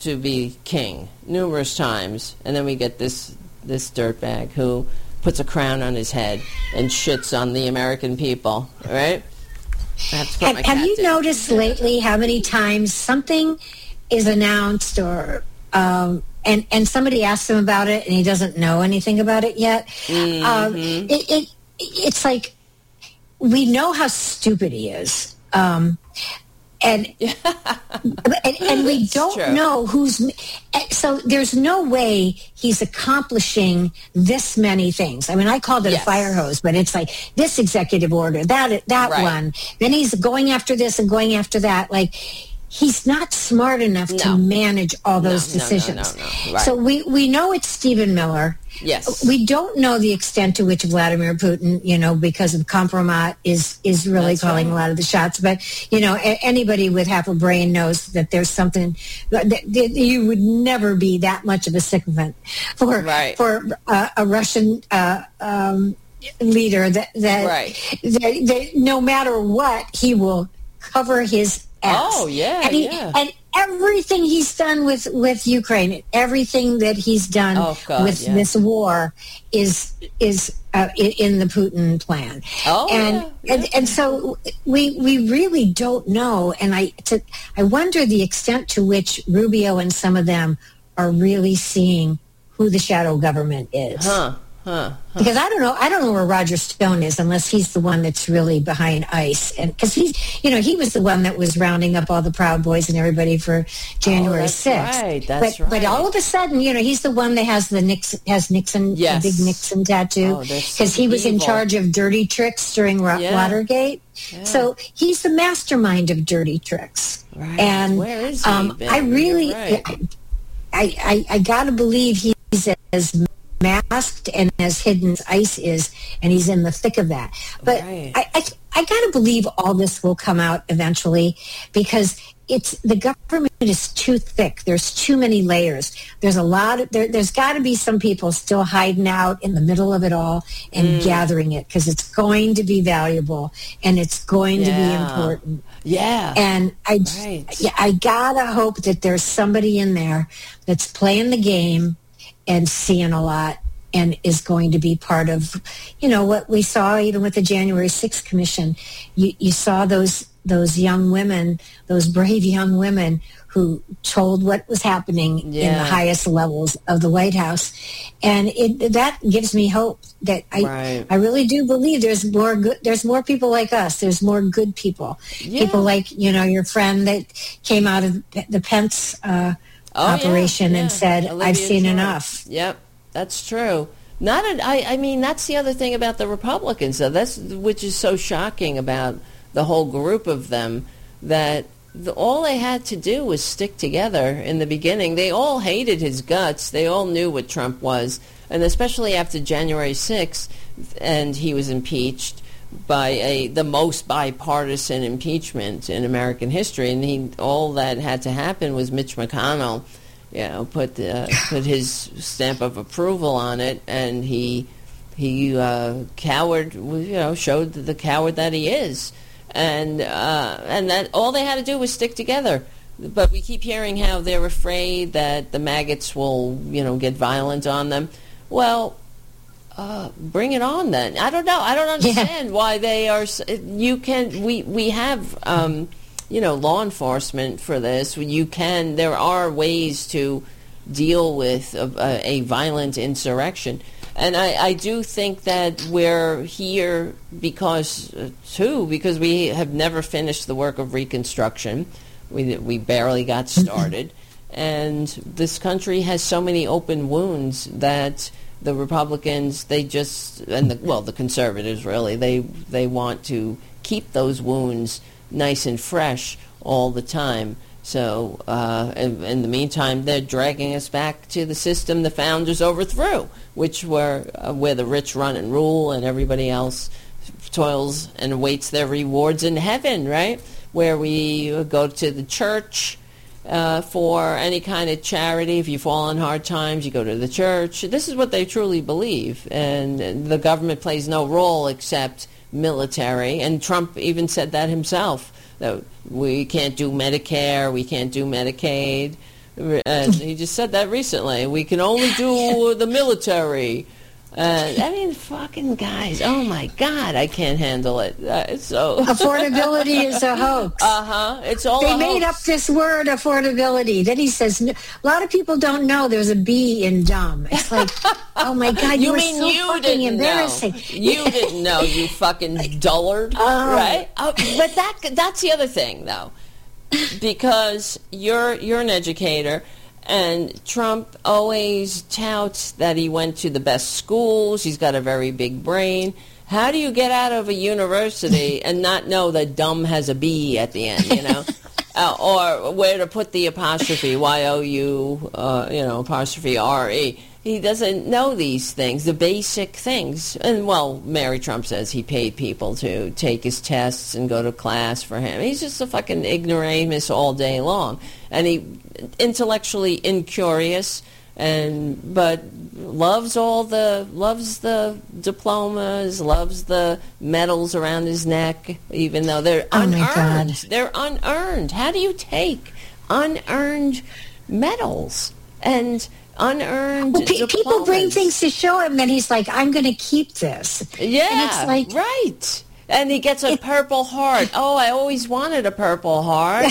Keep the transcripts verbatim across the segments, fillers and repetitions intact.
to be king numerous times, and then we get this this dirtbag who puts a crown on his head and shits on the American people, right? I have to put have, my have cat you down. noticed lately how many times something is announced or um, and and somebody asks him about it and he doesn't know anything about it yet? Mm-hmm. Um, it, it it's like we know how stupid he is. Um, And, and and we don't true. know who's so there's no way he's accomplishing this many things. I mean, I called it Yes. a fire hose, but it's like this executive order, that that Right. one. Then he's going after this and going after that. Like he's not smart enough No. to manage all those No, no, no, decisions. no, no. Right. So we we know it's Stephen Miller. Yes. We don't know the extent to which Vladimir Putin, you know, because of compromat, is is really That's calling right. a lot of the shots. But, you know, a- anybody with half a brain knows that there's something that, that you would never be that much of a sycophant for Right. for uh, a Russian uh, um, leader that that, Right. that, that no matter what, he will cover his ass. Oh, yeah, and he, yeah. And everything he's done with, with Ukraine, everything that he's done Oh, God, with yeah. this war is is uh, i- in the Putin plan. Oh, and, yeah, yeah. and and so we we really don't know. And I to, I wonder the extent to which Rubio and some of them are really seeing who the shadow government is. Huh. Huh. Because I don't know, I don't know where Roger Stone is unless he's the one that's really behind ICE, and because he's, you know, he was the one that was rounding up all the Proud Boys and everybody for January Oh, that's sixth. right, that's but, but right. all of a sudden, you know, he's the one that has the Nixon, has Nixon, Yes. the big Nixon tattoo, Oh, that's because he was in evil. charge of dirty tricks during Wa- Yeah. Watergate. Yeah. So he's the mastermind of dirty tricks. Right. And Where is he um, been? I really, You're right. I, I, I got to believe he's as masked and as hidden as ICE is, and he's in the thick of that. But Right. I, I, I got to believe all this will come out eventually, because it's the government is too thick. There's too many layers. There's a lot of there, there's got to be some people still hiding out in the middle of it all and Mm. gathering it, because it's going to be valuable and it's going to be Yeah. important. Yeah. And I, Right. yeah, I gotta hope that there's somebody in there that's playing the game and seeing a lot and is going to be part of, you know, what we saw even with the January sixth Commission. You, you saw those those young women, those brave young women who told what was happening in Yeah. the highest levels of the White House, and it that gives me hope that I Right. I really do believe there's more good. There's more people like us. There's more good people. Yeah. People like, you know, your friend that came out of the Pence uh, Oh, yeah, operation yeah. and said, Olivia "I've seen Joy. enough." Yep, that's true. Not, a, I, I mean, that's the other thing about the Republicans, though. That's which is so shocking about the whole group of them, that the, all they had to do was stick together in the beginning. They all hated his guts. They all knew what Trump was, and especially after January sixth, and he was impeached by a the most bipartisan impeachment in American history, and he all that had to happen was Mitch McConnell, you know, put uh, put his stamp of approval on it, and he he uh, coward, you know, showed the coward that he is, and uh, and that all they had to do was stick together. But we keep hearing how they're afraid that the maggots will, you know, get violent on them. Well, uh, bring it on then. I don't know. I don't understand yeah. why they are. You can. We we have. Um, you know, law enforcement for this. You can, there are ways to deal with a, a violent insurrection. And I, I do think that we're here because, uh, too, because we have never finished the work of Reconstruction. We, we barely got started. And this country has so many open wounds that the Republicans, they just, and the, well, the conservatives really, they they want to keep those wounds nice and fresh all the time. So uh, in, in the meantime, they're dragging us back to the system the founders overthrew, which were uh, where the rich run and rule and everybody else toils and awaits their rewards in heaven, right? Where we go to the church uh, for any kind of charity. If you fall on hard times, you go to the church. This is what they truly believe. And the government plays no role except military, and Trump even said that himself, that we can't do Medicare, we can't do Medicaid, And he just said that recently. We can only do the military. Uh, I mean, fucking guys. Oh, my God. I can't handle it. Uh, so Affordability is a hoax. Uh-huh. It's all They a made hoax. up this word, affordability. Then he says, a lot of people don't know there's a B in dumb. It's like, oh, my God, you, You were mean so you fucking didn't embarrassing. know? You didn't know, you fucking dullard, Oh. right? Oh, but that that's the other thing, though, because you're you're an educator, and Trump always touts that he went to the best schools. He's got a very big brain. How do you get out of a university and not know that dumb has a B at the end? You know. Uh, or where to put the apostrophe, Y O U, uh, you know, apostrophe R E. He doesn't know these things, the basic things. And, well, Mary Trump says he paid people to take his tests and go to class for him. He's just a fucking ignoramus all day long. And he intellectually incurious, and but loves all the, loves the diplomas, loves the medals around his neck, even though they're Oh, my unearned. God. They're unearned. How do you take unearned medals and unearned Well, pe- people bring diplomas? things to show him, and he's like, I'm going to keep this. Yeah, And it's like, right. And he gets a purple heart. Oh, I always wanted a purple heart.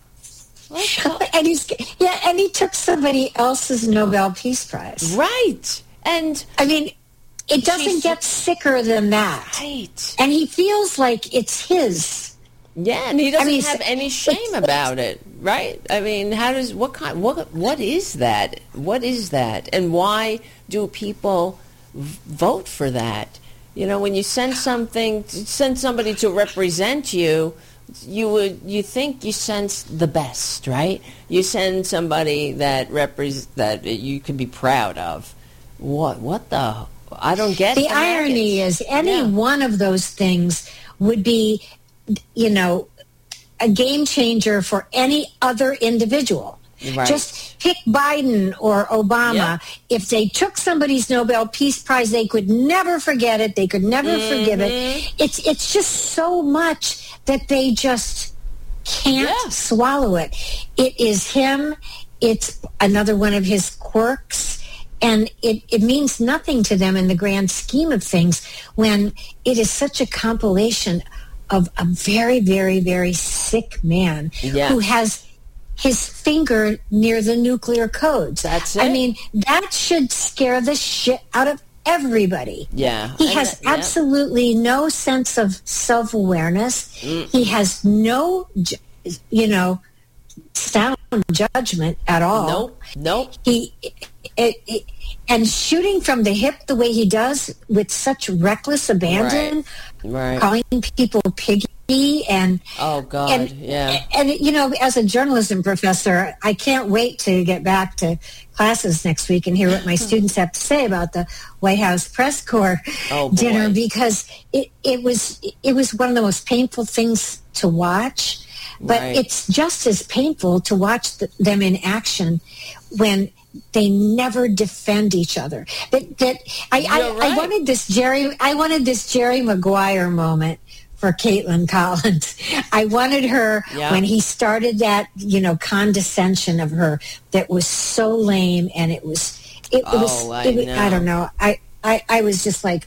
Like, and he's yeah, and he took somebody else's Nobel Peace Prize. right. And I mean, it doesn't She's- get sicker than that. right. And he feels like it's his. Yeah, and he doesn't I mean, have it's- any shame it's- about it, right? I mean, how does what kind what what is that? What is that? And why do people v- vote for that? You know, when you send something, send somebody to represent you, you would you think you sense the best, right? You send somebody that repres that you can be proud of. What what the I don't get The the irony maggots. is, any Yeah. one of those things would be, you know, a game changer for any other individual. Right. Just pick Biden or Obama. Yeah. If they took somebody's Nobel Peace Prize, they could never forget it. They could never Mm-hmm. forgive it. It's it's just so much that they just can't Yeah. swallow it. It is him. It's another one of his quirks. And it, it means nothing to them in the grand scheme of things when it is such a compilation of a very, very, very sick man Yeah. who has his finger near the nuclear codes. That's I it. mean, that should scare the shit out of everybody. Yeah. He And has that- yeah. absolutely no sense of self-awareness. He has no, ju- you know, sound judgment at all. Nope. Nope. He it, it, and shooting from the hip the way he does with such reckless abandon, Right. calling people piggy and Oh God. and yeah. and you know, as a journalism professor, I can't wait to get back to classes next week and hear what my students have to say about the White House press corps Oh, boy. dinner, because it, it was it was one of the most painful things to watch. But Right. it's just as painful to watch th- them in action when they never defend each other. That that I, I, You're right. I wanted this Jerry I wanted this Jerry Maguire moment for Caitlin Collins. I wanted her Yeah. when he started that, you know, condescension of her that was so lame, and it was it, Oh, it was I it was- know. I don't know. I, I, I was just like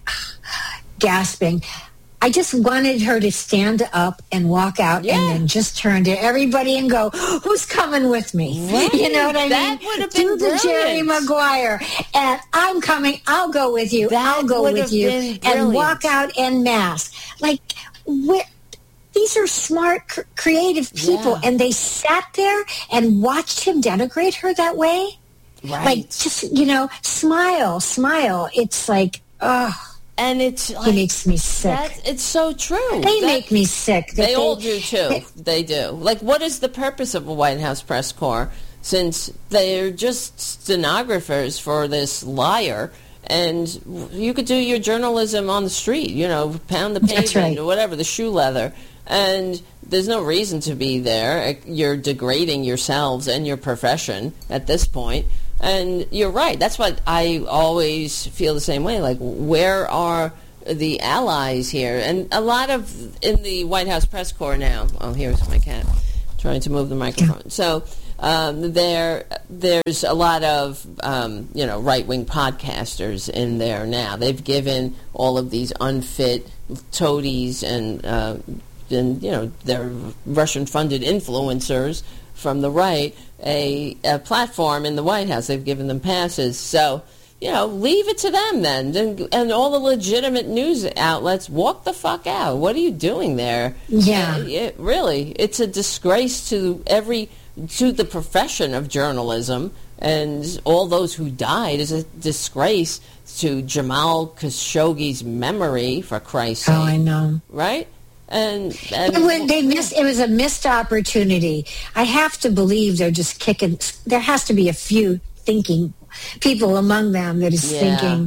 gasping. I just wanted her to stand up and walk out Yeah. and then just turn to everybody and go, who's coming with me? Right. You know what I That mean? would have Do been the Jerry brilliant. Maguire. And I'm coming. I'll go with you. That I'll go would with have you. been And walk brilliant. out en masse. Like, where, these are smart, cr- creative people. Yeah. And they sat there and watched him denigrate her that way. Right. Like, just, you know, smile, smile. It's like, oh, And it's like, he makes me sick. that's, it's so true. They That- make me sick. that They all do too. they- They do. Like, what is the purpose of a White House press corps? Since they're just stenographers for this liar, and you could do your journalism on the street. You know, pound the That's pavement right. or whatever, the shoe leather, and there's no reason to be there. You're degrading yourselves and your profession at this point. And you're right. That's what I always feel the same way. Like, where are the allies here? And a lot of in the White House press corps now. Oh, here's my cat trying to move the microphone. So Um, there, there's a lot of, um, you know, right-wing podcasters in there now. They've given all of these unfit toadies and, uh, and you know, they're Russian-funded influencers from the right a, a platform in the White House. They've given them passes. So, you know, leave it to them then. And, and all the legitimate news outlets, walk the fuck out. What are you doing there? Yeah. Uh, it, really, it's a disgrace to every... to the profession of journalism, and all those who died is a disgrace to Jamal Khashoggi's memory, for Christ's sake. Oh, I know. Right? And, and when they missed, it was a missed opportunity. I have to believe they're just kicking. There has to be a few thinking people among them that is yeah. thinking,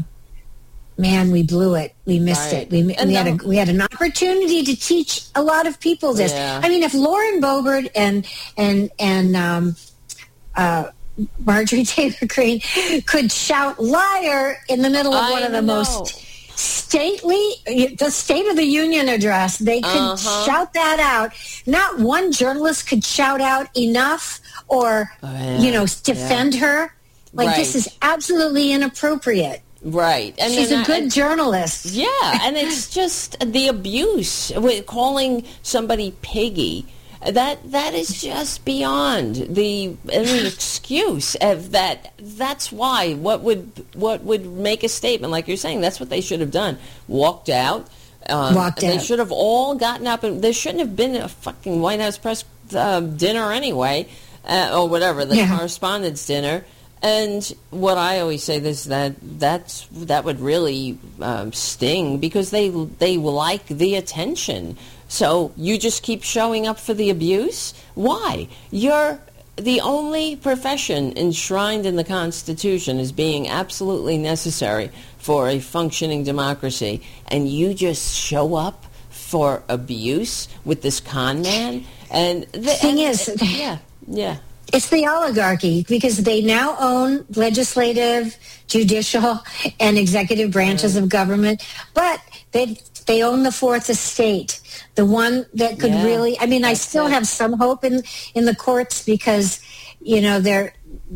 man, we blew it. We missed right. it. We, we had a, we had an opportunity to teach a lot of people this. Yeah. I mean, if Lauren Boebert and and and um, uh, Marjorie Taylor Greene could shout "liar" in the middle of I one of the know. most stately, the State of the Union address, they could uh-huh. shout that out. Not one journalist could shout out enough or, oh, yeah. you know, defend yeah. her. Like, right. this is absolutely inappropriate. Right. And she's a I, good and, journalist. Yeah, and it's just the abuse, with calling somebody piggy. That that is just beyond the any excuse of that. That's why what would what would make a statement like you're saying. That's what they should have done. Walked out. Um, Walked they out. should have all gotten up, and there shouldn't have been a fucking White House press uh, dinner anyway, uh, or whatever, the yeah. correspondence dinner. And what I always say is that that's that would really um, sting, because they they like the attention. So you just keep showing up for the abuse? Why? You're the only profession enshrined in the Constitution as being absolutely necessary for a functioning democracy, and you just show up for abuse with this con man? And the thing and, is, yeah, yeah. It's the oligarchy, because they now own legislative, judicial, and executive branches of government, but they they own the fourth estate, the one that could yeah, really, I mean, I still it. have some hope in, in the courts, because, you know, they're,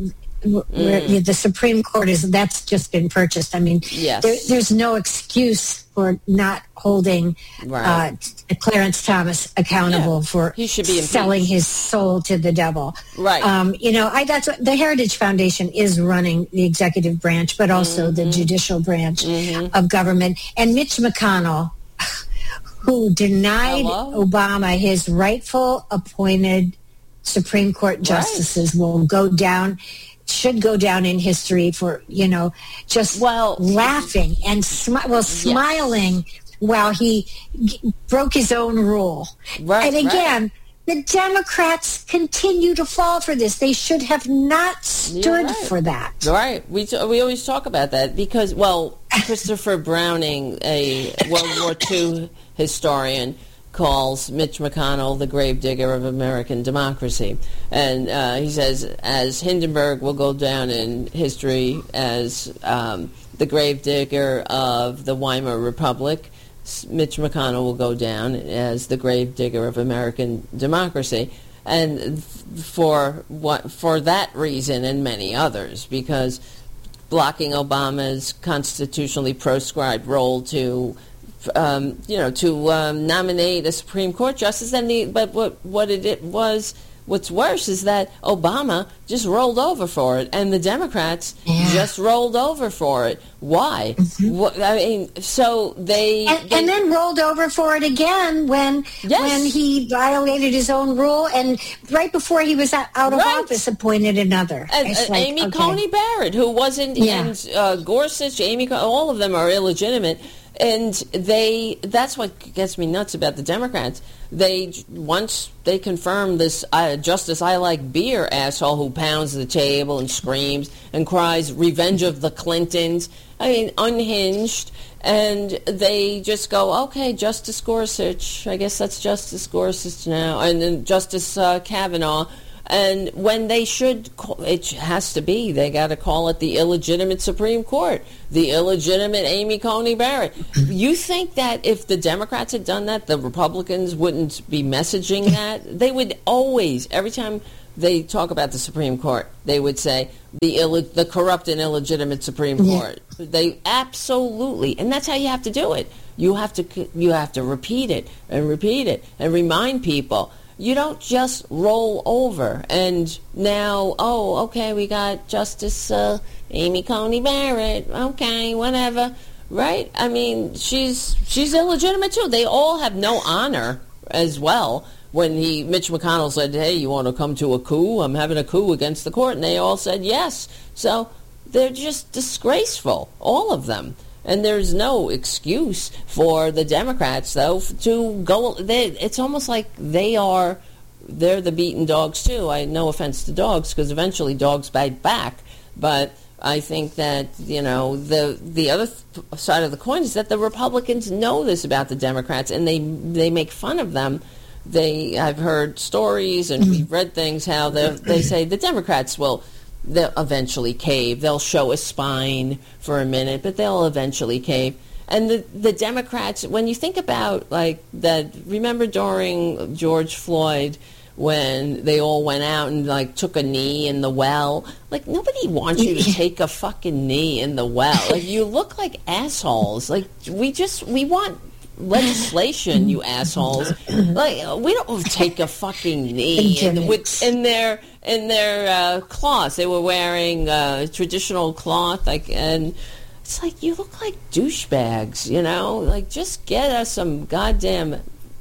mm. the Supreme Court is, that's just been purchased. I mean, yes. there, there's no excuse for not holding right. uh, Clarence Thomas accountable yeah. for he should be selling his soul to the devil. Right. Um, you know, I, that's what the Heritage Foundation is running, the executive branch, but also mm-hmm. the judicial branch mm-hmm. of government. And Mitch McConnell, who denied Hello? Obama his rightful appointed Supreme Court justices, right. will go down, should go down in history for, you know, just well, laughing and smi- well, smiling yes. while he g- broke his own rule. Right, and again, right. the Democrats continue to fall for this. They should have not stood right. for that. Right. We t- we always talk about that because, well, Christopher Browning, a World War Two historian, calls Mitch McConnell the gravedigger of American democracy. And uh, he says, as Hindenburg will go down in history as um, the gravedigger of the Weimar Republic, Mitch McConnell will go down as the gravedigger of American democracy. And for what, for that reason and many others, because blocking Obama's constitutionally proscribed role to Um, you know, to um, nominate a Supreme Court justice. And the, but what what it, it was, what's worse is that Obama just rolled over for it, and the Democrats yeah. just rolled over for it. Why? Mm-hmm. What, I mean, so they and, they and then rolled over for it again when yes. when he violated his own rule, and right before he was out of right. office, appointed another. And, uh, like, Amy okay. Coney Barrett, who wasn't, yeah. and uh, Gorsuch, Amy, all of them are illegitimate. And they, that's what gets me nuts about the Democrats. They, once they confirm this uh, Justice I Like Beer asshole who pounds the table and screams and cries, revenge of the Clintons, I mean, unhinged, and they just go, okay, Justice Gorsuch, I guess that's Justice Gorsuch now, and then Justice uh, Kavanaugh. And when they should, call, it has to be, they got to call it the illegitimate Supreme Court, the illegitimate Amy Coney Barrett. You think that if the Democrats had done that, the Republicans wouldn't be messaging that? They would always, every time they talk about the Supreme Court, they would say the Ill- the corrupt and illegitimate Supreme Court. Yeah. They absolutely, and that's how you have to do it. You have to you have to repeat it and repeat it and remind people. You don't just roll over and now, oh, okay, we got Justice uh, Amy Coney Barrett. Okay, whatever, right? I mean, she's she's illegitimate too. They all have no honor as well. When he, Mitch McConnell said, hey, you want to come to a coup? I'm having a coup against the court. And they all said yes. So they're just disgraceful, all of them. And there's no excuse for the Democrats, though, to go. They, it's almost like they are, they're the beaten dogs, too. I no offense to dogs, because eventually dogs bite back. But I think that, you know, the the other th- side of the coin is that the Republicans know this about the Democrats, and they they make fun of them. They, I've heard stories and we've read things how they say the Democrats will they'll eventually cave. They'll show a spine for a minute, but they'll eventually cave. And the the Democrats, when you think about like that, remember during George Floyd when they all went out and like took a knee in the well? Like nobody wants you to take a fucking knee in the well. Like you look like assholes. Like we just we want legislation, you assholes. Like we don't take a fucking knee in, with, in their in their uh, cloth. They were wearing uh, traditional cloth, like, and it's like you look like douchebags. You know, like just get us some goddamn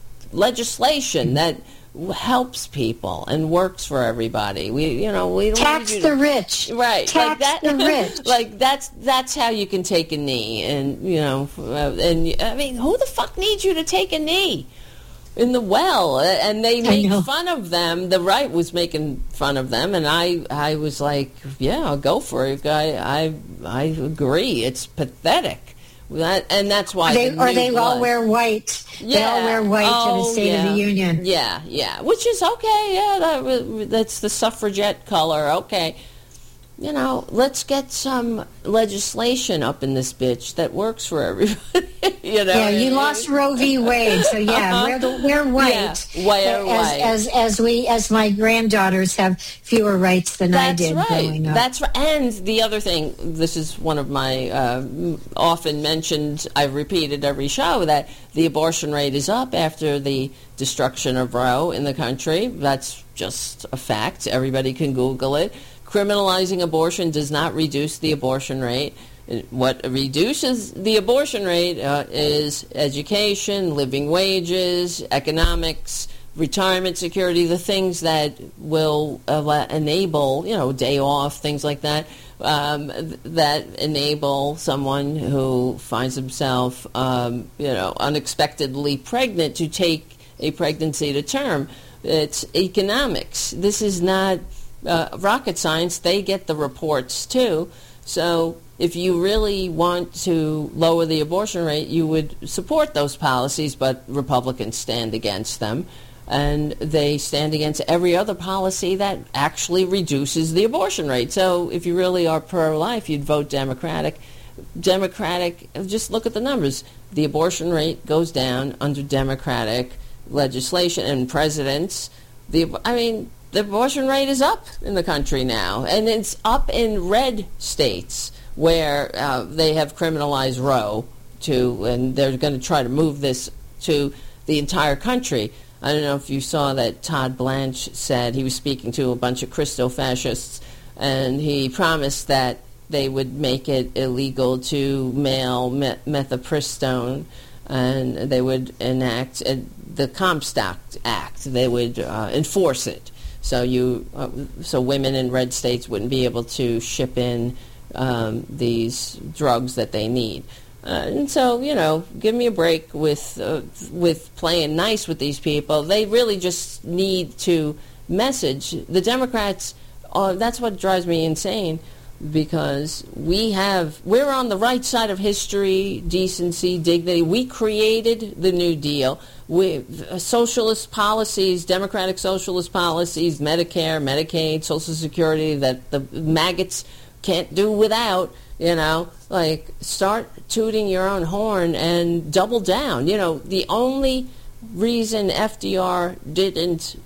legislation that helps people and works for everybody. We, you know, we don't tax need you the to, rich, right? Tax like that, the rich. Like that's that's how you can take a knee, and you know, uh, and I mean, who the fuck needs you to take a knee in the well? And they make fun of them. The right was making fun of them, and I, I was like, yeah, I'll go for it. I, I, I agree. It's pathetic. That, and that's why they, the or they blood. all wear white. Yeah. They all wear white oh, in the State yeah. of the Union. Yeah, yeah, which is okay. Yeah, that, that's the suffragette color. Okay, you know, let's get some legislation up in this bitch that works for everybody. you know, yeah, you lost Roe v. Wade, so yeah, uh-huh. wear the wear white. Yeah, wear as, white. As, as as we as my granddaughters have fewer rights than That's I did right. growing up. That's right. And the other thing, this is one of my uh, often mentioned. I've repeated every show that the abortion rate is up after the destruction of Roe in the country. That's just a fact. Everybody can Google it. Criminalizing abortion does not reduce the abortion rate. What reduces the abortion rate uh, is education, living wages, economics, retirement security, the things that will uh, enable, you know, day off, things like that, um, that enable someone who finds himself, um, you know, unexpectedly pregnant to take a pregnancy to term. It's economics. This is not uh, rocket science. They get the reports too. So if you really want to lower the abortion rate, you would support those policies, but Republicans stand against them. And they stand against every other policy that actually reduces the abortion rate. So if you really are pro-life, you'd vote Democratic. Democratic, just look at the numbers. The abortion rate goes down under Democratic legislation and presidents. The, I mean, the abortion rate is up in the country now. And it's up in red states where uh, they have criminalized Roe to, and they're going to try to move this to the entire country. I don't know if you saw that Todd Blanche said he was speaking to a bunch of Christo-fascists, and he promised that they would make it illegal to mail met- methopristone, and they would enact uh, the Comstock Act. They would uh, enforce it, so you, uh, so women in red states wouldn't be able to ship in um, these drugs that they need. Uh, and so, you know, give me a break with uh, with playing nice with these people. They really just need to message. The Democrats, uh, that's what drives me insane, because we have, we're on the right side of history, decency, dignity. We created the New Deal. We, uh, socialist policies, democratic socialist policies, Medicare, Medicaid, Social Security, that the maggots can't do without. You know, like, start tooting your own horn and double down. You know, the only reason F D R didn't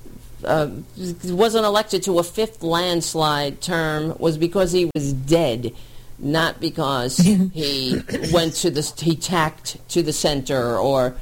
uh, wasn't elected to a fifth landslide term was because he was dead, not because he went to the he tacked to the center or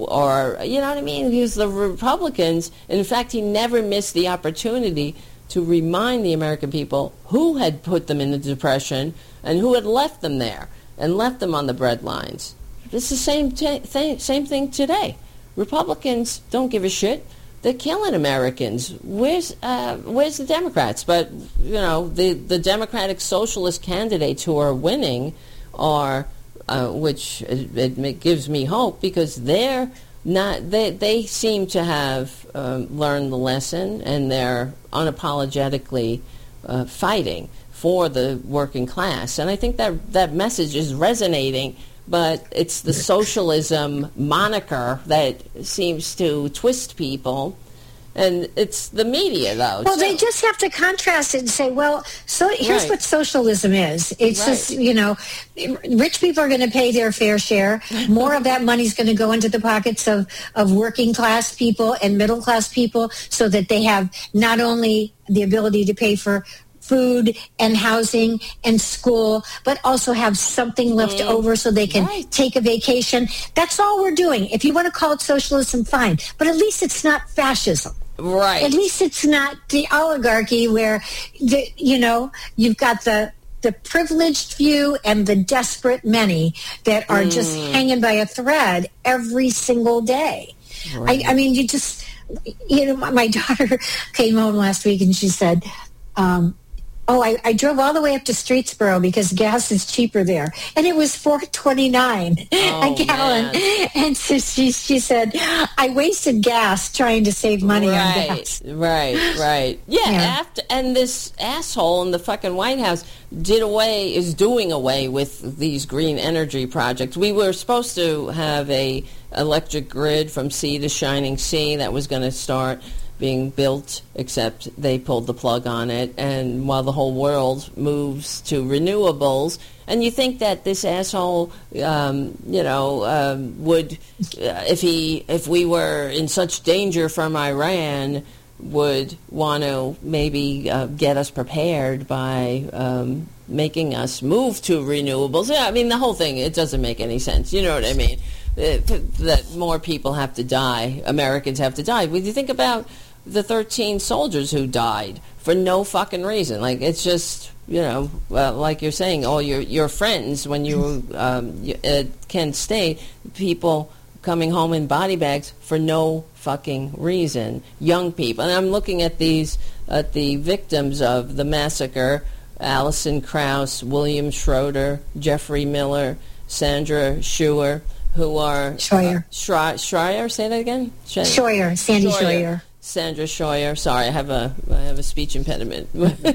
or you know what I mean. Because the Republicans, in fact, he never missed the opportunity to remind the American people who had put them in the Depression and who had left them there and left them on the breadlines. It's the same t- thing, same thing today. Republicans don't give a shit. They're killing Americans. Where's uh, where's the Democrats? But you know, the the Democratic Socialist candidates who are winning are, uh, which it, it gives me hope because they're not. They they seem to have um, learned the lesson and they're unapologetically uh, fighting for the working class. And I think that that message is resonating. But it's the socialism moniker that seems to twist people. And it's the media, though. Well, too. They just have to contrast it and say, well, so here's right. what socialism is. It's right. just, you know, rich people are going to pay their fair share. More of that money is going to go into the pockets of, of working class people and middle class people so that they have not only the ability to pay for food and housing and school, but also have something left mm. over so they can right. take a vacation. That's all we're doing. If you want to call it socialism, fine. But at least it's not fascism. Right. At least it's not the oligarchy where, the, you know, you've got the the privileged few and the desperate many that are mm. just hanging by a thread every single day. Right. I, I mean, you just, you know, my, my daughter came home last week and she said, um, Oh, I, I drove all the way up to Streetsboro because gas is cheaper there, and it was four twenty-nine oh, a gallon. Man. And so she she said, "I wasted gas trying to save money right, on gas." Right, right, yeah. yeah. After and this asshole in the fucking White House did away is doing away with these green energy projects. We were supposed to have a electric grid from sea to shining sea that was going to start being built, except they pulled the plug on it, and while the whole world moves to renewables, and you think that this asshole, um, you know, um, would, uh, if he, if we were in such danger from Iran, would want to maybe uh, get us prepared by um, making us move to renewables. Yeah, I mean, the whole thing, it doesn't make any sense. You know what I mean? It, that more people have to die, Americans have to die. When you think about the thirteen soldiers who died for no fucking reason, like it's just, you know, uh, like you're saying, all your your friends when you were um, at Kent State, people coming home in body bags for no fucking reason, young people. And I'm looking at these at the victims of the massacre: Alison Krauss, William Schroeder, Jeffrey Miller, Sandra Scheuer. Who are Scheuer? Uh, Schreier, Schreier, say that again. Scheuer, Sandy Scheuer. Scheuer. Sandra Scheuer. Sorry, I have a I have a speech impediment,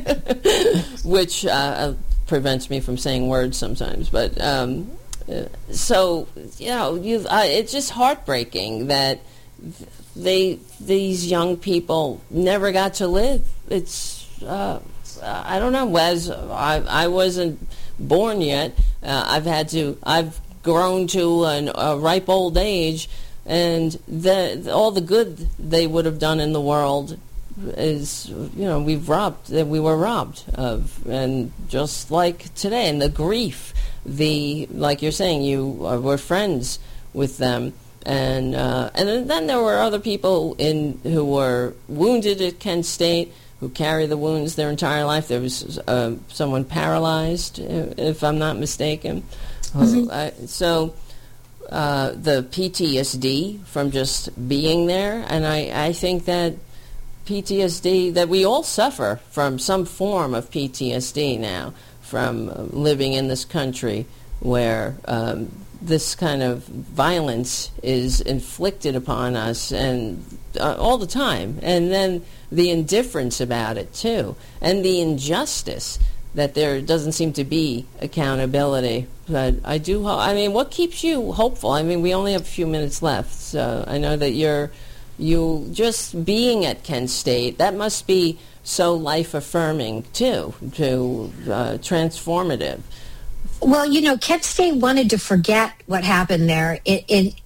which uh, prevents me from saying words sometimes. But um, so you know, you uh, it's just heartbreaking that they these young people never got to live. It's uh, I don't know. As I I wasn't born yet, uh, I've had to I've. grown to an, a ripe old age, and the, all the good they would have done in the world is, you know, we've robbed, that we were robbed of, and just like today, and the grief, the like you're saying, you were friends with them, and uh, and then there were other people in who were wounded at Kent State who carry the wounds their entire life. There was uh, someone paralyzed, if I'm not mistaken. Mm-hmm. Uh, so uh, the P T S D from just being there, and I, I think that P T S D, that we all suffer from some form of P T S D now from uh, living in this country where um, this kind of violence is inflicted upon us and uh, all the time, and then the indifference about it too, and the injustice that there doesn't seem to be accountability. But I do, ho- I mean, what keeps you hopeful? I mean, we only have a few minutes left, so I know that you're, you just being at Kent State, that must be so life-affirming, too, to uh, transformative. Well, you know, Kent State wanted to forget what happened there in, in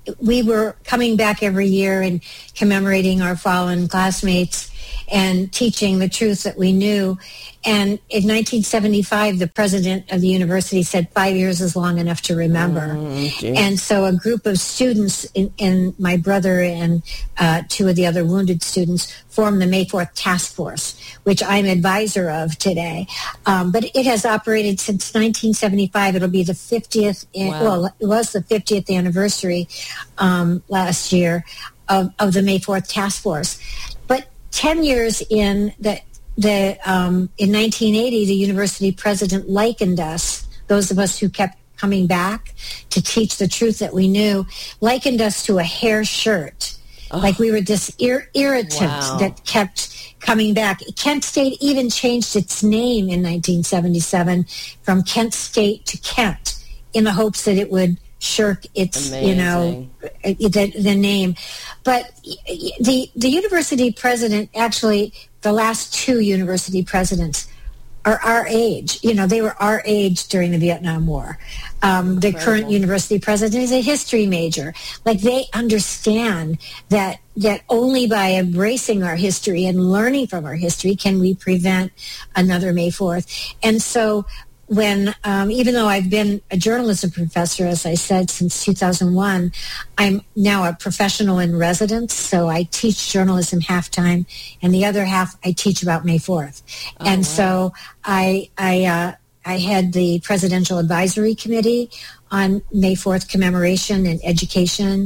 we were coming back every year and commemorating our fallen classmates and teaching the truth that we knew. And in nineteen seventy-five, the president of the university said five years is long enough to remember. Mm, and so a group of students, in, and my brother and uh, two of the other wounded students, formed the May fourth Task Force, which I'm advisor of today. Um, but it has operated since nineteen seventy-five. It'll be the fiftieth, wow. well, it was the fiftieth anniversary um, last year of, of the May fourth Task Force. But ten years in, the, the, um, in nineteen eighty, the university president likened us, those of us who kept coming back to teach the truth that we knew, likened us to a hair shirt. Oh. Like we were this ir- irritant wow. that kept coming back. Kent State even changed its name in nineteen seventy-seven from Kent State to Kent in the hopes that it would shirk its, Amazing. you know, the, the name. But the the university president, actually, the last two university presidents are our age. You know, they were our age during the Vietnam War. Um, the current university president is a history major. Like, they understand that that only by embracing our history and learning from our history can we prevent another May fourth. And so when, um, even though I've been a journalism professor, as I said, since two thousand one, I'm now a professional in residence, so I teach journalism half-time, and the other half I teach about May fourth. Oh, and wow. so I, I, uh, I had the Presidential Advisory Committee on May fourth commemoration and education,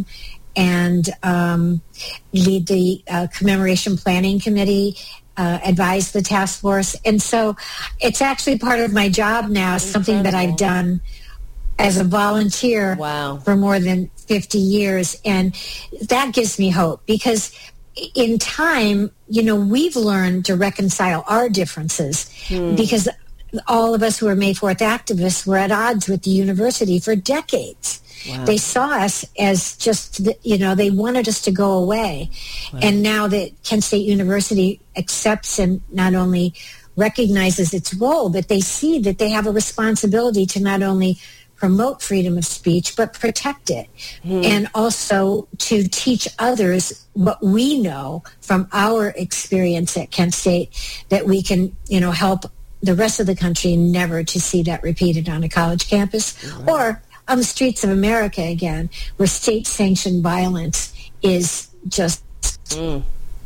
and um, lead the uh, Commemoration Planning Committee, uh, advise the task force. And so it's actually part of my job now, Incredible. something that I've done as a volunteer wow. for more than fifty years. And that gives me hope, because in time, you know, we've learned to reconcile our differences hmm. because all of us who are May fourth activists were at odds with the university for decades. Wow. They saw us as just, you know, they wanted us to go away. Wow. And now that Kent State University accepts and not only recognizes its role, but they see that they have a responsibility to not only promote freedom of speech, but protect it. Hmm. And also to teach others what we know from our experience at Kent State, that we can, you know, help the rest of the country never to see that repeated on a college campus right. or on the streets of America again, where state-sanctioned violence is just mm.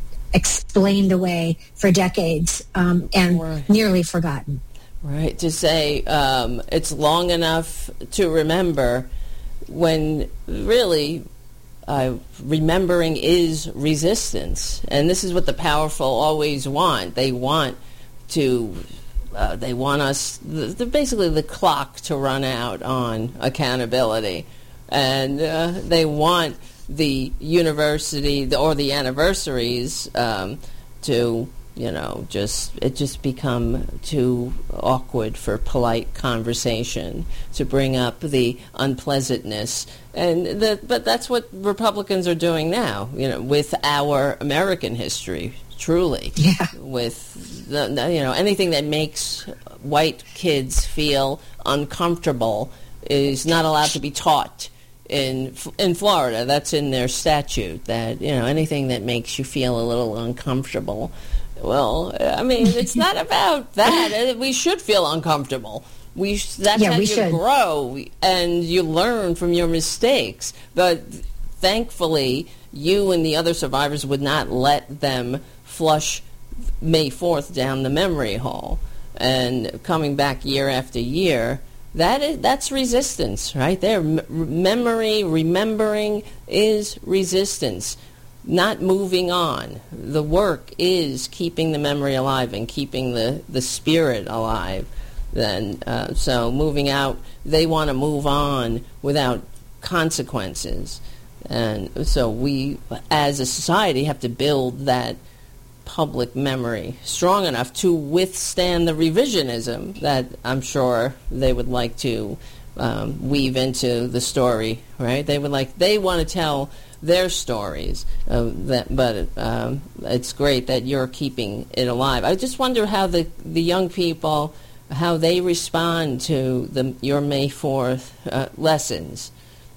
explained away for decades um, and right. nearly forgotten. Right, to say um, it's long enough to remember, when really uh, remembering is resistance. And this is what the powerful always want. They want to... Uh, they want us, the, the, basically the clock to run out on accountability. And uh, they want the university the, or the anniversaries um, to, you know, just, it just become too awkward for polite conversation, to bring up the unpleasantness. And the, but that's what Republicans are doing now, you know, with our American history. Truly, yeah. with the, you know, anything that makes white kids feel uncomfortable is not allowed to be taught in in Florida. That's in their statute. That, you know, anything that makes you feel a little uncomfortable. Well, I mean, it's not about that. We should feel uncomfortable. We that's yeah, how we you should. grow and you learn from your mistakes. But thankfully, you and the other survivors would not let them flush May fourth down the memory hole. And coming back year after year, that is that's resistance right there. M- memory, remembering is resistance. Not moving on. The work is keeping the memory alive and keeping the, the spirit alive. Then, uh, so moving out, they want to move on without consequences. And so we, as a society, have to build that public memory strong enough to withstand the revisionism that I'm sure they would like to um, weave into the story, right? They would like, they want to tell their stories, uh, that, but um, it's great that you're keeping it alive. I just wonder how the, the young people, how they respond to the your May fourth uh, lessons.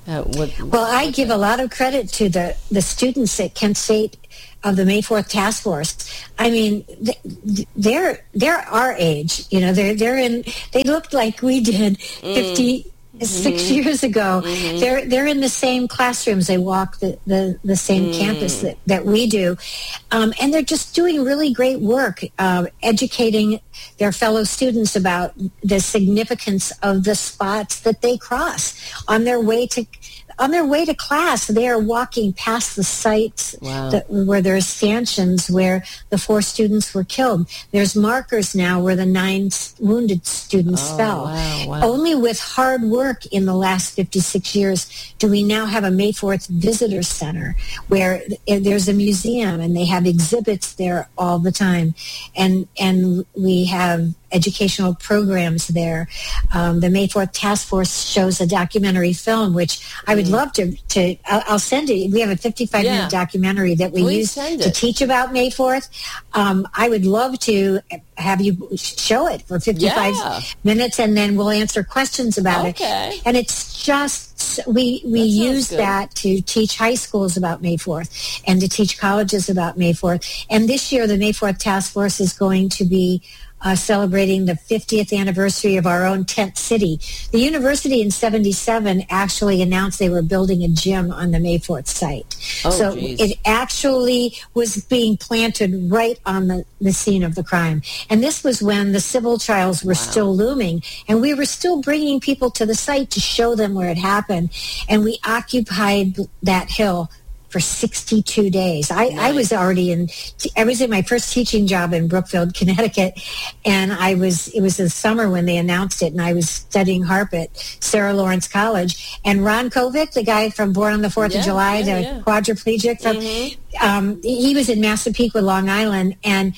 Uh, what, well, I give a lot of credit to the, the students at Kent State of the May fourth Task Force. I mean, they're they're our age. You know, they're they're in. They looked like we did fifty. Mm. Six mm-hmm. years ago, mm-hmm. they're they're in the same classrooms. They walk the, the, the same mm. campus that, that we do, um, and they're just doing really great work, uh, educating their fellow students about the significance of the spots that they cross on their way to on their way to class. They are walking past the sites wow. that, where there are stanchions where the four students were killed. There's markers now where the nine wounded students oh, fell. Wow, wow. Only with hard work in the last fifty-six years do we now have a May fourth Visitor Center where there's a museum and they have exhibits there all the time. And, and we have educational programs there. Um, the May fourth Task Force shows a documentary film, which I would mm. love to, to I'll, I'll send it. We have a fifty-five minute yeah. documentary that we Please use to teach about May fourth. Um, I would love to have you show it for fifty-five yeah. minutes, and then we'll answer questions about okay. it. And it's just, we, we that use good. that to teach high schools about May fourth and to teach colleges about May fourth. And this year, the May fourth Task Force is going to be Uh, celebrating the fiftieth anniversary of our own tent city. The university in seventy-seven actually announced they were building a gym on the May fourth site. Oh, so geez. It actually was being planted right on the, the scene of the crime. And this was when the civil trials were wow. still looming, and we were still bringing people to the site to show them where it happened. And we occupied that hill for sixty-two days. I, nice. I was already in, I was in my first teaching job in Brookfield, Connecticut, and I was, it was the summer when they announced it, and I was studying harp at Sarah Lawrence College. And Ron Kovic, the guy from Born on the fourth yeah, of July, yeah, the yeah. quadriplegic, from, mm-hmm. um, he was in Massapequa, Long Island, and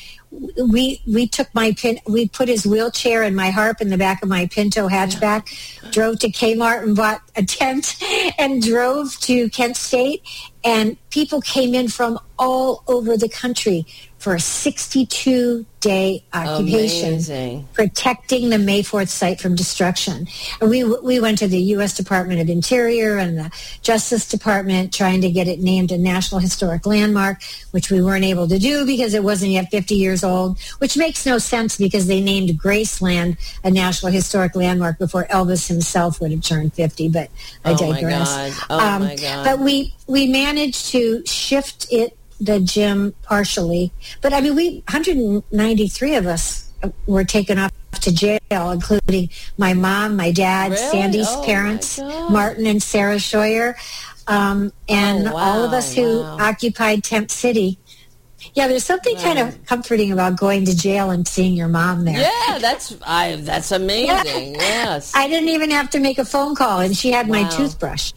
we we took my pin, we put his wheelchair and my harp in the back of my Pinto hatchback, drove to Kmart and bought a tent, and drove to Kent State, and people came in from all over the country for a sixty-two day occupation, Amazing. protecting the May fourth site from destruction. And we we went to the U S Department of Interior and the Justice Department trying to get it named a National Historic Landmark, which we weren't able to do because it wasn't yet fifty years old, which makes no sense because they named Graceland a National Historic Landmark before Elvis himself would have turned fifty, but I oh digress. My God. Oh um, my God. But we, we managed to shift it, the gym, partially. But I mean, we one hundred ninety-three of us were taken off to jail, including my mom, my dad, really? Sandy's oh parents, Martin and Sarah Scheuer, um, and oh, wow, all of us who wow. occupied Tent City. Yeah, there's something wow. kind of comforting about going to jail and seeing your mom there. Yeah, that's I. That's amazing. Yes, I didn't even have to make a phone call, and she had wow. my toothbrush.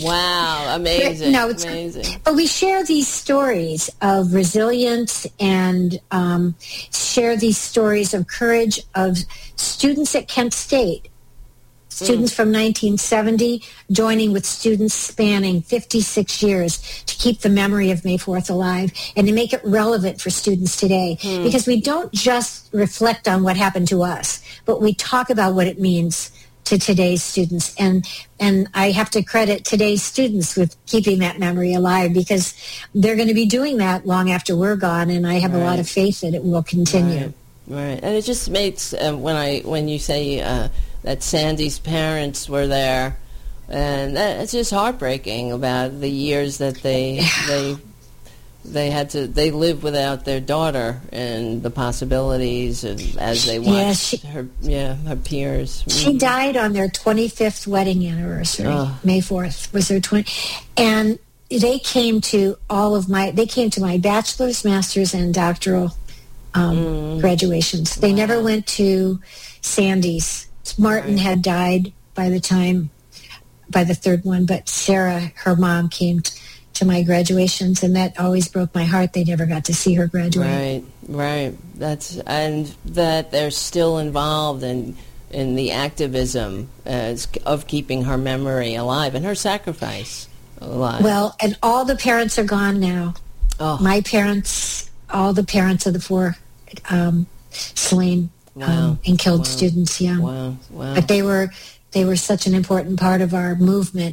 Wow, amazing! no, it's amazing. But we share these stories of resilience and um, share these stories of courage of students at Kent State. Students mm. from nineteen seventy joining with students spanning fifty-six years to keep the memory of May fourth alive and to make it relevant for students today. Mm. Because we don't just reflect on what happened to us, but we talk about what it means to today's students. And and I have to credit today's students with keeping that memory alive, because they're going to be doing that long after we're gone, and I have right. a lot of faith that it will continue. Right, right. And it just makes, uh, when I when you say... Uh, that Sandy's parents were there, and that, it's just heartbreaking about the years that they they they had to they lived without their daughter and the possibilities of, as they watched yeah, she, her yeah her peers. She mm. died on their twenty-fifth wedding anniversary. Oh. May fourth was their twenty, and they came to all of my they came to my bachelor's, master's, and doctoral um, mm. graduations. They wow. never went to Sandy's. Martin right. had died by the time, by the third one, but Sarah, her mom, came t- to my graduations, and that always broke my heart. They never got to see her graduate. Right, right. That's and that they're still involved in in the activism as, of keeping her memory alive and her sacrifice alive. Well, and all the parents are gone now. Oh. My parents, all the parents of the four um, slain. Wow. Um, and killed wow. students young. Wow. Wow. But they were they were such an important part of our movement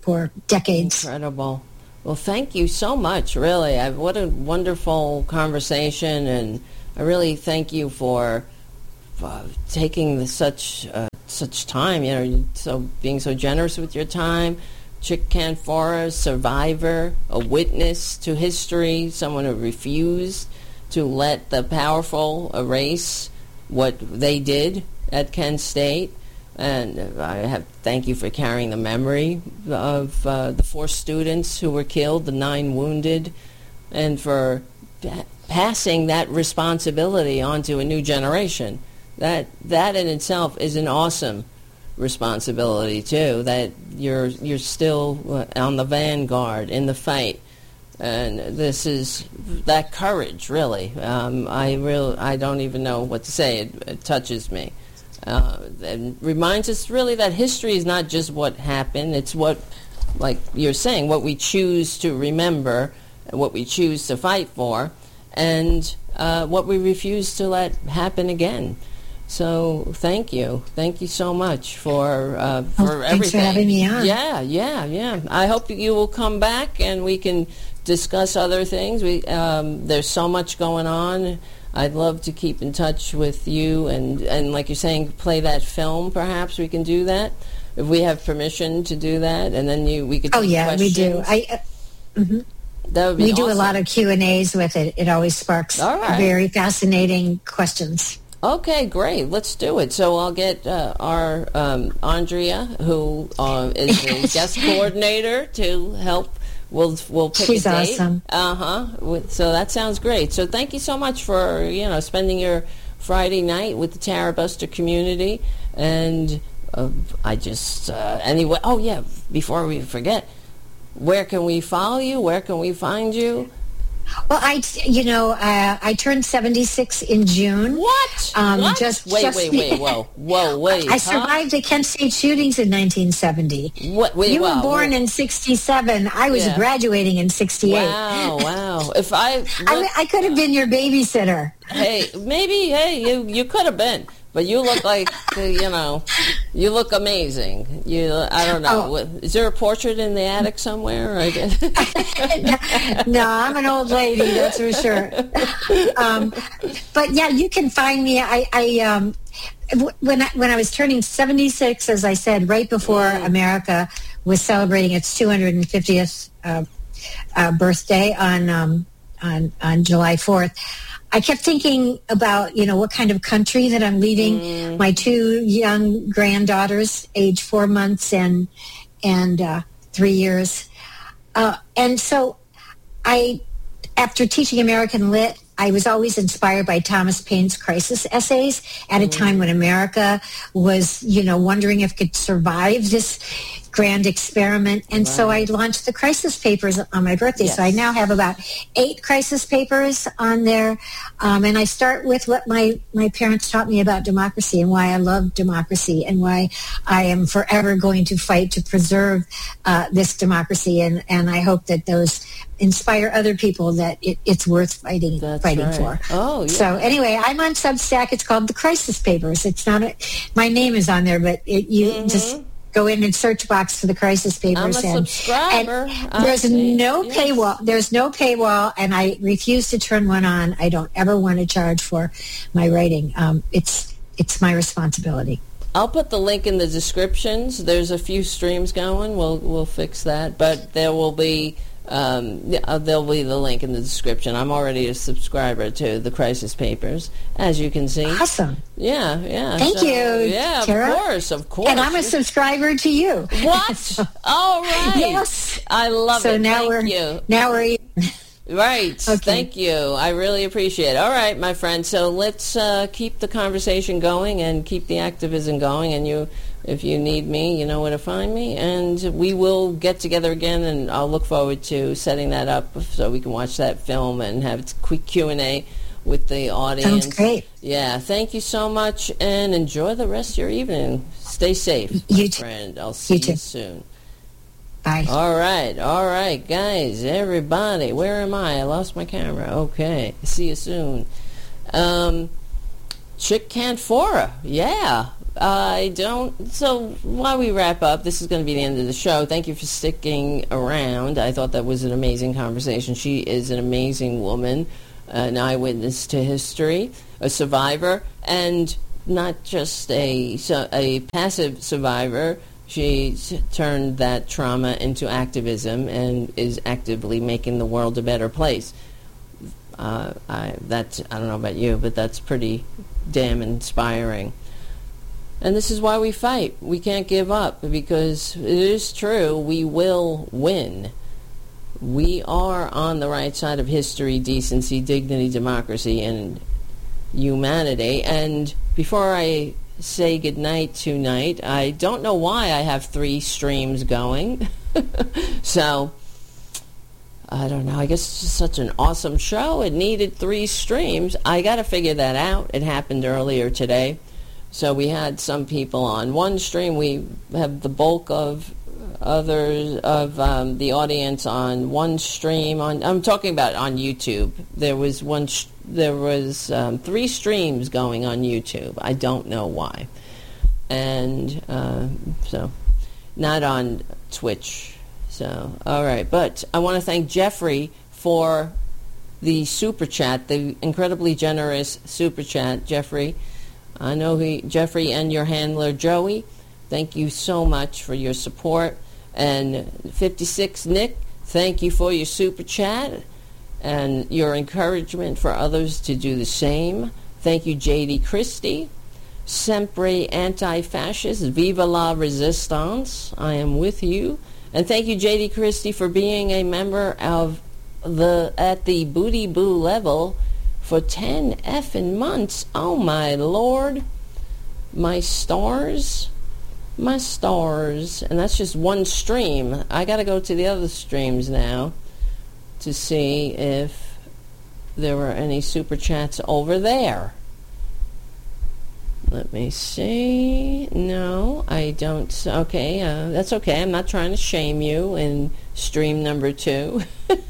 for decades. Incredible. Well, thank you so much, really. I, what a wonderful conversation, and I really thank you for uh, taking the, such uh, such time, you know, so being so generous with your time. Chick Canfora, survivor, a witness to history, someone who refused to let the powerful erase what they did at Kent State. And I have thank you for carrying the memory of uh, the four students who were killed, the nine wounded, and for pa- passing that responsibility on to a new generation. That that in itself is an awesome responsibility too. That you're you're still on the vanguard in the fight, and this is that courage. Really, um, I real I don't even know what to say. It, it touches me. Uh, and reminds us really that history is not just what happened, it's what, like you're saying, what we choose to remember, what we choose to fight for, and uh, what we refuse to let happen again. So thank you. Thank you so much for uh, for oh, everything. Thanks for having me on. Yeah, yeah, yeah. I hope you will come back and we can discuss other things. We um, there's so much going on. I'd love to keep in touch with you, and, and like you're saying, play that film. Perhaps we can do that if we have permission to do that, and then you we could. Oh take yeah, questions. we do. I. Uh, mm-hmm. That would be we awesome. do a lot of Q and A's with it. It always sparks All right. very fascinating questions. Okay, great. Let's do it. So I'll get uh, our um, Andrea, who uh, is the guest coordinator, to help. We'll we'll pick She's a date. awesome. Uh huh. So that sounds great. So thank you so much for you know spending your Friday night with the Tara Buster community. And uh, I just uh, anyway. Oh yeah. Before we forget, where can we follow you? Where can we find you? Well, I, you know, uh, I turned seventy-six in June. What? Um, what? Just, wait, just, wait, wait, whoa, whoa, wait. I huh? survived the Kent State shootings in nineteen seventy. What? Wait, you wow, were born wait. in sixty-seven. I was Yeah. graduating in sixty-eight. Wow, wow. If I, look, I, I could have been your babysitter. hey, maybe, hey, you you could have been, but you look like, uh, you know, you look amazing. You, I don't know. Oh. What, is there a portrait in the attic somewhere? I guess? No, I'm an old lady, that's for sure. Um, but yeah, you can find me. I, I um, w- when I, when I was turning seventy-six, as I said, right before Mm. America was celebrating its two hundred fiftieth uh, uh, birthday on um, on on July fourth. I kept thinking about, you know, what kind of country that I'm leaving Mm. my two young granddaughters, age four months and and uh, three years. Uh, and so I, after teaching American Lit, I was always inspired by Thomas Paine's crisis essays at a time when America was, you know, wondering if it could survive this grand experiment. And so I launched the crisis papers on my birthday. Yes. So I now have about eight crisis papers on there. Um, and I start with what my, my parents taught me about democracy and why I love democracy and why I am forever going to fight to preserve uh, this democracy. And, and I hope that those inspire other people that it, it's worth fighting That's fighting right. for. Oh, yeah. So anyway, I'm on Substack. It's called The Crisis Papers. It's not a, my name is on there, but it, you Mhm. just go in and search box for The Crisis Papers. I'm a and, subscriber. and I there's see. no Yes. paywall. There's no paywall, and I refuse to turn one on. I don't ever want to charge for my writing. Um, it's it's my responsibility. I'll put the link in the descriptions. There's a few streams going. We'll we'll fix that, but there will be um, yeah, there'll be the link in the description. I'm already a subscriber to the Crisis Papers, as you can see. Awesome. Yeah, yeah. Thank so, you, Yeah, Tara. of course, of course. And I'm a subscriber to you. What? All right. Yes. I love So it. now Thank we're you. now we're even. Right. Okay. Thank you. I really appreciate it. All right, my friend. So let's uh, keep the conversation going and keep the activism going. And you, if you need me, you know where to find me. And we will get together again, and I'll look forward to setting that up so we can watch that film and have a quick Q and A with the audience. Sounds great. Yeah. Thank you so much, and enjoy the rest of your evening. Stay safe, my You too. friend. I'll see You you too. soon. Bye. All right, all right, guys, everybody, where am I? I lost my camera. Okay, see you soon. Um, Chick Canfora, yeah. I don't. So while we wrap up, this is going to be the end of the show. Thank you for sticking around. I thought that was an amazing conversation. She is an amazing woman, an eyewitness to history, a survivor, and not just a a passive survivor. She turned that trauma into activism and is actively making the world a better place. Uh, I that's I don't know about you, but that's pretty damn inspiring. And this is why we fight. We can't give up, because it is true, we will win. We are on the right side of history, decency, dignity, democracy, and humanity. And before I say goodnight tonight, I don't know why I have three streams going. So, I don't know. I guess it's just such an awesome show. It needed three streams. I got to figure that out. It happened earlier today. So we had some people on one stream. We have the bulk of others of um, the audience on one stream. On I'm talking about on YouTube. There was one. Sh- there was um, three streams going on YouTube. I don't know why, and uh, so not on Twitch. So all right, but I want to thank Jeffrey for the super chat, the incredibly generous super chat, Jeffrey. I know he, Jeffrey and your handler, Joey, thank you so much for your support. And fifty-six Nick, thank you for your super chat and your encouragement for others to do the same. Thank you, J D Christie. Sempre anti-fascist, viva la resistance, I am with you. And thank you, J D Christie, for being a member of the at the Booty Boo level for ten effing months. Oh my lord. My stars. My stars. And that's just one stream. I gotta go to the other streams now to see if there were any super chats over there. Let me see. No, I don't. Okay, uh, that's okay. I'm not trying to shame you in stream number two.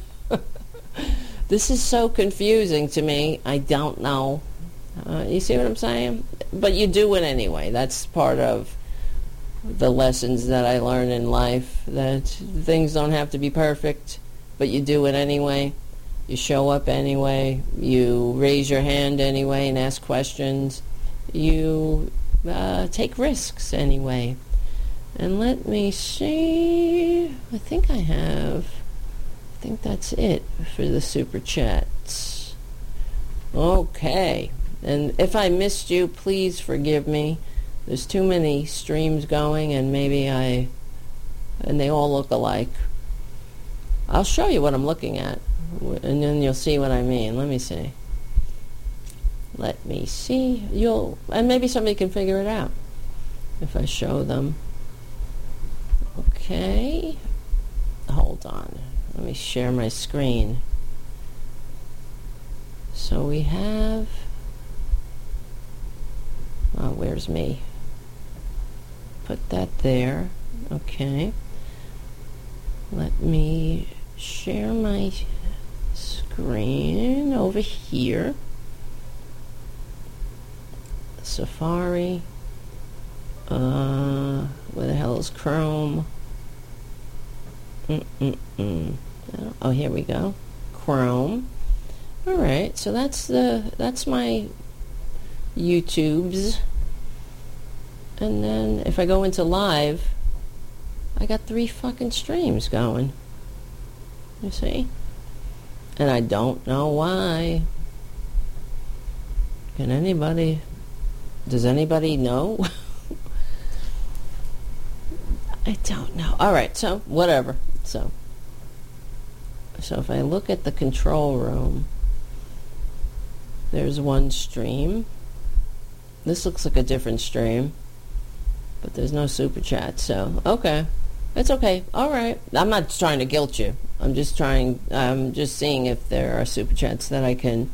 This is so confusing to me. I don't know. Uh, you see what I'm saying? But you do it anyway. That's part of the lessons that I learn in life, that things don't have to be perfect, but you do it anyway. You show up anyway. You raise your hand anyway and ask questions. You uh, take risks anyway. And let me see. I think I have... I think that's it for the super chats. Okay. And if I missed you, please forgive me. There's too many streams going, and maybe I... and they all look alike. I'll show you what I'm looking at, and then you'll see what I mean. Let me see. Let me see. You'll... and maybe somebody can figure it out if I show them. Okay. Hold on. Let me share my screen. So we have... oh, where's me? Put that there. Okay. Let me share my screen over here. Safari. Uh, where the hell is Chrome? Mm-mm-mm. Oh, here we go. Chrome. All right, so that's the that's my YouTubes. And then if I go into live, I got three fucking streams going. You see? And I don't know why. Can anybody... does anybody know? I don't know. All right, so whatever. So, so if I look at the control room, there's one stream. This looks like a different stream, but there's no super chat. So, okay, it's okay. All right. I'm not trying to guilt you. I'm just trying. I'm just seeing if there are super chats that I can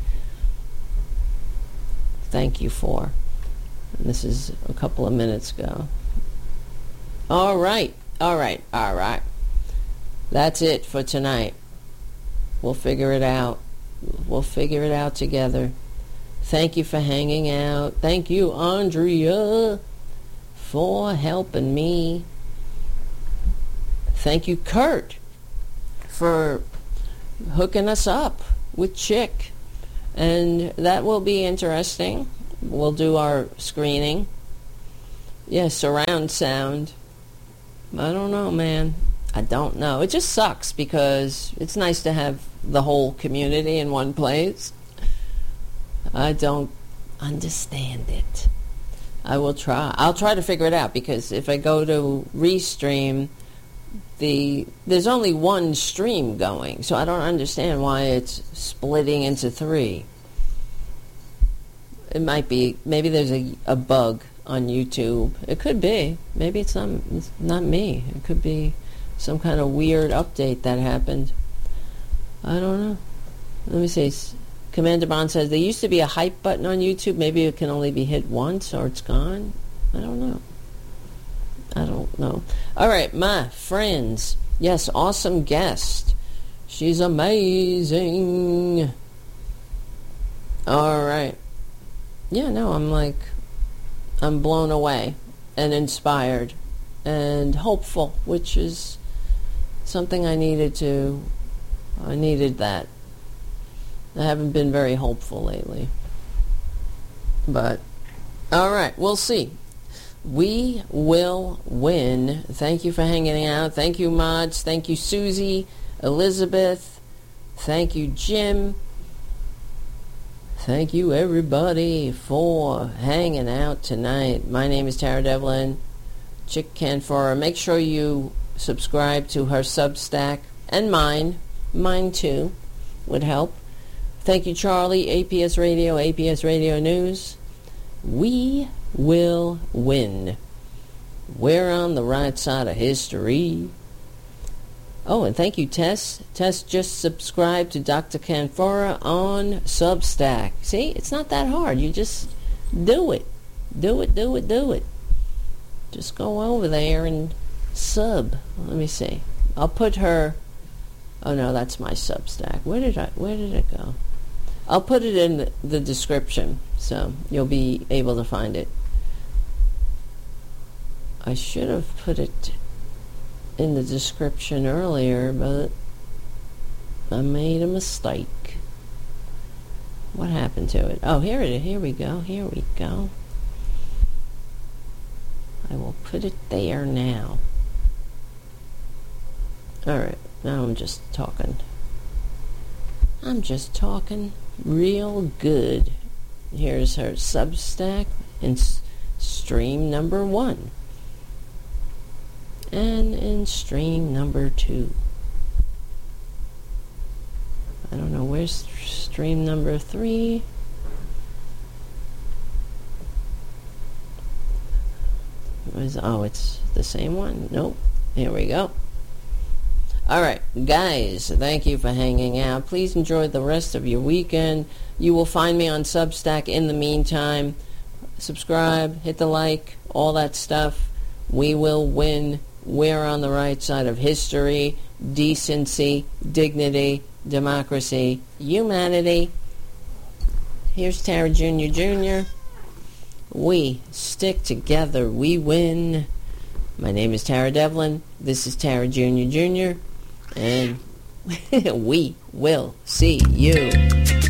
thank you for. And this is a couple of minutes ago. All right, all right, all right. That's it for tonight. We'll figure it out. We'll figure it out together. Thank you for hanging out. Thank you, Andrea, for helping me. Thank you, Kurt, for hooking us up with Chick. And that will be interesting. We'll do our screening. Yeah, surround sound. I don't know, man. I don't know. It just sucks because it's nice to have the whole community in one place. I don't understand it. I will try. I'll try to figure it out, because if I go to Restream, the there's only one stream going, so I don't understand why it's splitting into three. It might be, maybe there's a, a bug on YouTube. It could be. Maybe it's not, it's not me. It could be some kind of weird update that happened. I don't know. Let me see. Commander Bond says, there used to be a hype button on YouTube. Maybe it can only be hit once or it's gone. I don't know. I don't know. All right, my friends. Yes, awesome guest. She's amazing. All right. Yeah, no, I'm like, I'm blown away and inspired and hopeful, which is something I needed to, I needed that. I haven't been very hopeful lately. But, all right, we'll see. We will win. Thank you for hanging out. Thank you, Mods. Thank you, Susie, Elizabeth. Thank you, Jim. Thank you, everybody, for hanging out tonight. My name is Tara Devlin, Chick Canfora. Make sure you subscribe to her Substack, and mine. Mine, too, would help. Thank you, Charlie, A P S Radio, A P S Radio News. We will win. We're on the right side of history. Oh, and thank you, Tess. Tess just subscribed to Doctor Canfora on Substack. See, it's not that hard. You just do it. Do it, do it, do it. Just go over there and sub. Let me see. I'll put her... Oh, no, that's my Substack. Where did I... Where did it go? I'll put it in the, the description, so you'll be able to find it. I should have put it in the description earlier, but I made a mistake. What happened to it? Oh, here it is. Here we go. Here we go. I will put it there now. All right. Now I'm just talking. I'm just talking real good. Here's her Substack in s- stream number one. And in stream number two. I don't know, where's stream number three? Where's, oh, it's the same one? Nope. Here we go. All right, guys, thank you for hanging out. Please enjoy the rest of your weekend. You will find me on Substack in the meantime. Subscribe, hit the like, all that stuff. We will win. We're on the right side of history, decency, dignity, democracy, humanity. Here's Tara Junior Junior We stick together, we win. My name is Tara Devlin. This is Tara Junior Junior And we will see you